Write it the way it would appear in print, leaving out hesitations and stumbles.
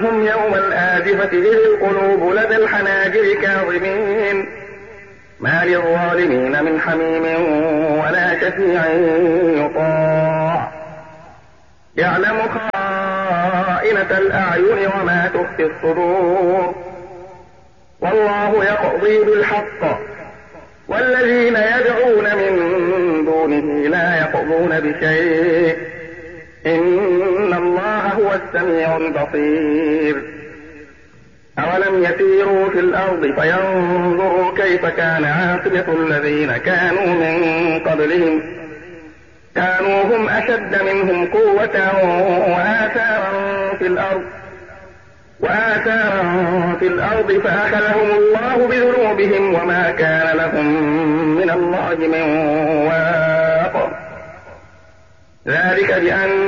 ونذرهم يوم الآزفة إذ القلوب لدى الحناجر كاظمين ما للظالمين من حميم ولا شفيع يطاع يعلم خائنة الأعين وما تخفي الصدور والله يقضي بالحق والذين يدعون من دونه لا يقضون بشيء إن الله هو السميع البصير أولم يسيروا في الأرض فينظروا كيف كان عاقبة الذين كانوا من قبلهم كانوا هم أشد منهم قوة وآثارا في الأرض فأخذهم الله بذنوبهم وما كان لهم من الله من واق ذلك بأن